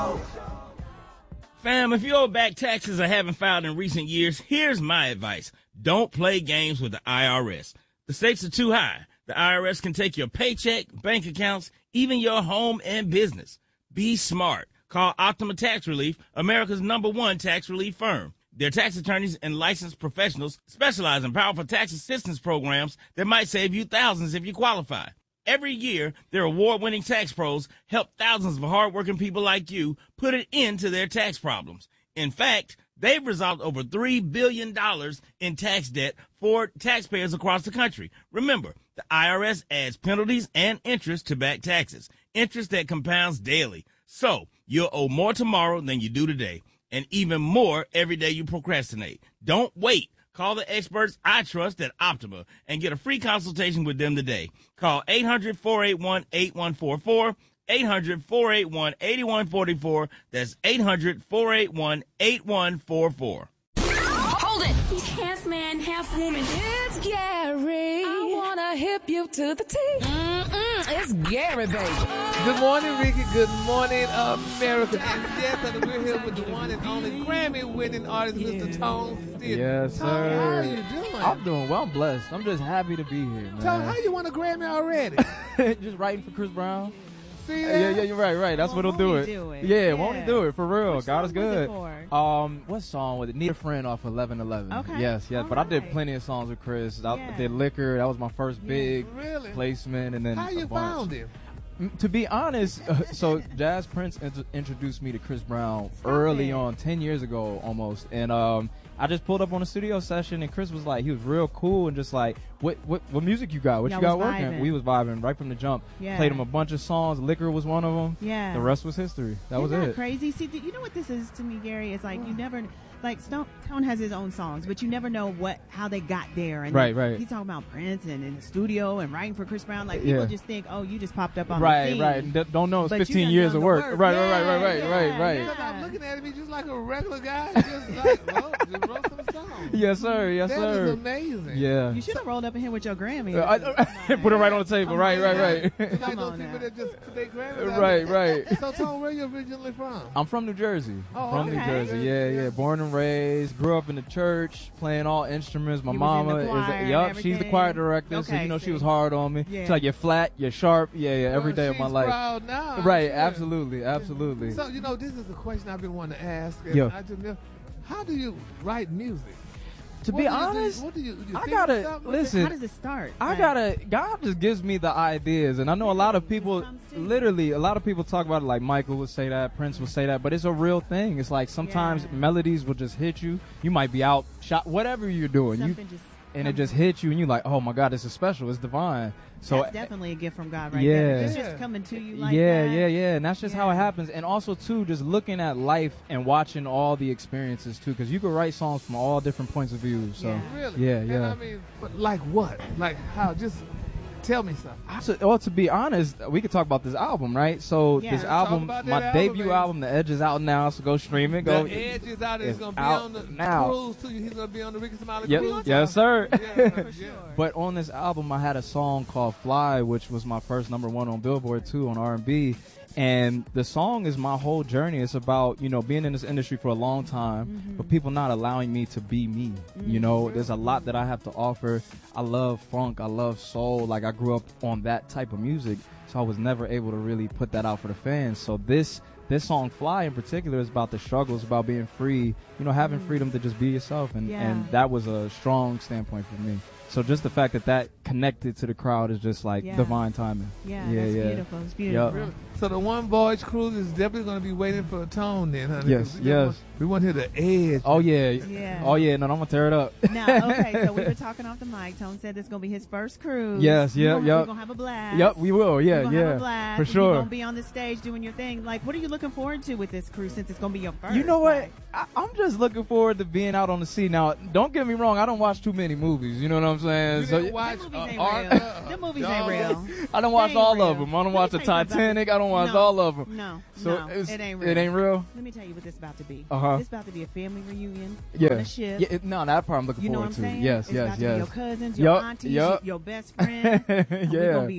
Fam, if you owe back taxes or haven't filed in recent years, here's my advice. Don't play games with the IRS. The stakes are too high. The IRS can take your paycheck, bank accounts, even your home and business. Be smart. Call Optima Tax Relief, America's #1 tax relief firm. Their tax attorneys and licensed professionals specialize in powerful tax assistance programs that might save you thousands if you qualify. Every year, their award-winning tax pros help thousands of hardworking people like you put an end to their tax problems. In fact, they've resolved over $3 billion in tax debt for taxpayers across the country. Remember, the IRS adds penalties and interest to back taxes, interest that compounds daily. So, you'll owe more tomorrow than you do today, and even more every day you procrastinate. Don't wait. Call the experts I trust at Optima and get a free consultation with them today. Call 800-481-8144, 800-481-8144. That's 800-481-8144. Hold it! Half man, half woman. It's Gary. I wanna hip you to the T. It's Gary, baby. Good morning, Ricky. Good morning, America. And yes, we're here with the one and only Grammy-winning artist, Mr. Tone Stith. Yes, sir. Tone, how are you doing? I'm doing well. I'm blessed. I'm just happy to be here, man. Tone, how you won a Grammy already? Just writing for Chris Brown. See that? Yeah, you're right. That's what'll do it. Yeah, won't he do it for real? Which God is song was good. it for? What song was it? Need a Friend off 1111. Okay. Yes. All But I did right. plenty of songs with Chris. I Yeah. did Liquor. That was my first big Really? placement, and then How you a bunch. found him? To be honest, so Jazz Prince introduced me to Chris Brown early on, 10 years ago almost, and I just pulled up on a studio session, and Chris was like, he was real cool and just like, what music you got? What Y'all you got was working? vibing. We was vibing right from the jump. Yeah. Played him a bunch of songs. Liquor was one of them. Yeah. The rest was history. That was Isn't it. Crazy. See, you know what this is to me, Gary? It's like you never, like Tone has his own songs, but you never know how they got there. And Right. He's talking about Prince and in the studio and writing for Chris Brown. Like people Yeah. just think, oh, you just popped up on the Right. scene. And don't know it's But you 15 done years done of the work. work. Right. Yeah. Because I'm looking at him, he's just like a regular guy. Just like, well, just wrote some songs. Yes, sir. Yes, That sir. is amazing. Yeah. You should have rolled up in here with your Grammy. Put it right on the table. Right. It's like Come those on people now. that just put their Grammys out. Right. So, Tone, where you originally from? I'm from New Jersey. Oh, from okay. New Jersey. Yeah. Born and raised. Grew up in the church, playing all instruments. My You was in the mama choir is. and She's the everything? choir director. So Okay, you know she see. was hard on me. Yeah. She's like, you're flat, you're sharp. Yeah. Every day of my She's life. proud now. I'm Right. sure. Absolutely. So, this is a question I've been wanting to ask. And Yeah. I just, how do you write music? To be honest, what do you I think gotta of something? listen. How does it start? God just gives me the ideas, and I know a lot of people, literally, a lot of people talk about it like Michael would say that, Prince would say that, but it's a real thing. It's like sometimes Yeah. melodies will just hit you. You might be out, shot, whatever you're doing, Something just and it just hits you, and you're like, oh my God, this is special, it's divine. So that's definitely a gift from God, right Yeah. there. It's just coming to you like yeah, that. and that's just how it happens. And also too, just looking at life and watching all the experiences too, because you could write songs from all different points of view. So Really? yeah. And I mean, but like what? Like how? Just tell me something. Well, to be honest, we could talk about this album, right? So Yeah. this Talk album, about my that album, debut baby. album, The Edge is out now, so go stream it. Go. The Edge is out. He's It's going to be out on the now. cruise too. He's going to be on the Ricky Smiley Yep. cruise. Yes, sir. Yeah, For sure. But on this album, I had a song called "Fly," which was my first #1 on Billboard too on R&B. And the song is my whole journey. It's about, being in this industry for a long time, but people not allowing me to be me. There's a lot that I have to offer. I love funk. I love soul. Like, I grew up on that type of music, so I was never able to really put that out for the fans. So this song, Fly, in particular, is about the struggles, about being free, having freedom to just be yourself. And that was a strong standpoint for me. So just the fact that connected to the crowd is just like divine timing. Yeah, that's beautiful. It's beautiful. Yep. Really? So the One Voyage cruise is definitely going to be waiting for a Tone then, honey. Yes, 'Cause we want to hear the Edge. Oh yeah. Yeah. Oh yeah. No, I'm gonna tear it up. Now, okay, so we were talking off the mic. Tone said this is going to be his first cruise. Yes, yeah, We're yep. going to have a blast. Yep, we will. We're Yeah, gonna have a yeah, blast. for And sure. You're going to be on the stage doing your thing. Like, what are you looking forward to with this cruise since it's going to be your first? You know what? Like, I'm just looking forward to being out on the sea. Now, don't get me wrong. I don't watch too many movies. You know what I'm saying? You So didn't watch them movies ain't Art- real. Them movies ain't real. I don't watch They ain't all real. of them. I don't Let watch me the tell you something about Titanic. I don't watch No. all of them. No, So no, it ain't real. It ain't real. Let me tell you what this about to be. Uh-huh. It's about to be a family reunion Yeah. on a ship. Yeah. No, that part I'm looking You know forward what I'm to. saying? Yes, it's yes, about to be yes. your cousins, your aunties, your best friend. And we're Yeah. gonna be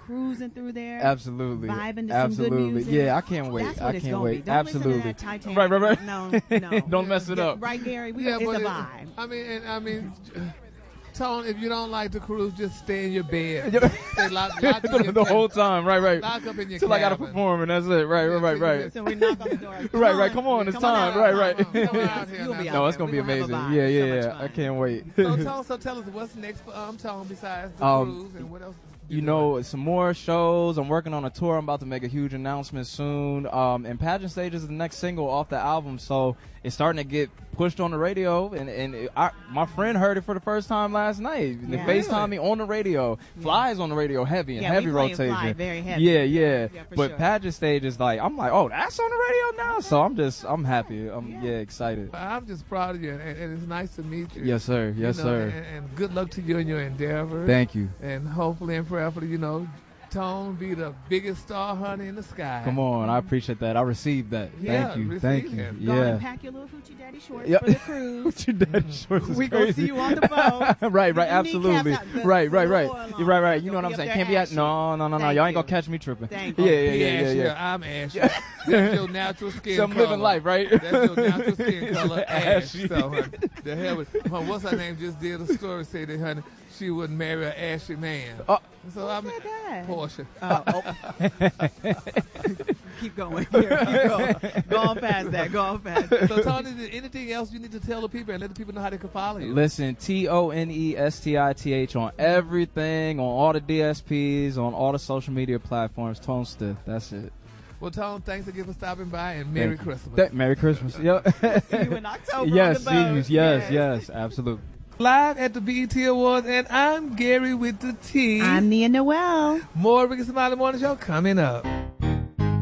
cruising through there. Absolutely. Vibing to Absolutely. some good music. Yeah, I can't wait. That's what I it's can't gonna wait. be. Don't Absolutely. listen to that Titanic. Right. No. Don't mess it up. Right, Gary? It's a vibe. I mean, Tone, if you don't like to cruise, just stay in your bed. Stay locked in your the whole time. Right. Lock up in your Till I gotta cabin. perform, and that's it. Right. So we knock on the door. Right. Come on, it's time. Right. Come out here You'll now. be out No, it's there. gonna be We're gonna have a amazing. vibe. Yeah. So much fun. I can't wait. So tell us what's next for Tone besides the cruise and what else? You know, some more shows. I'm working on a tour. I'm about to make a huge announcement soon. And Pageant Stage is the next single off the album, so it's starting to get pushed on the radio. And my friend heard it for the first time last night. They Yeah. FaceTimed me on the radio. Fly is on the radio heavy and Yeah, heavy we playing rotation. Fly very heavy. Yeah. Yeah, for But sure. Pageant Stage is like, I'm like, oh, that's on the radio now. So I'm happy. I'm excited. I'm just proud of you, and it's nice to meet you. Yes, sir. Yes, You know, sir. And good luck to you in your endeavors. Thank you. And hopefully and prayerfully, Tone be the biggest star, honey, in the sky. Come on, I appreciate that. I received that. Yeah, Thank you. receive Thank it. you. Go and Yeah. pack your little hoochie daddy shorts Yep. for the cruise. Your daddy shorts is We gonna crazy. see you on the boat. right, Your absolutely. kneecaps out, Right. the oil Right. on. Right. You know Don't what I'm be saying? up Can't there be ashy. no. Thank Y'all ain't you. gonna catch me tripping. Thank Yeah, you. yeah. I'm ashy. That's your natural skin So I'm color. living life, right? That's your natural skin color, ash. Ashy. So, honey, the hell with, what's her name? Just did a story say that, honey, she wouldn't marry an ashy man. So I mean, said that? Portia. Keep going. Here, keep going. Go on past that. So, Tony, is there anything else you need to tell the people and let the people know how they can follow you? Listen, TONESTITH on everything, on all the DSPs, on all the social media platforms. Tone Stiff. That's it. Well, Tone, thanks again for stopping by, and Merry Thank you. Christmas. Merry Christmas. Yep. See you in October. Yes, on the boat. see you. Yes, absolutely. Live at the BET Awards, and I'm Gary with the T. I'm Nia Noel. More Ricky Smiley Morning Show coming up.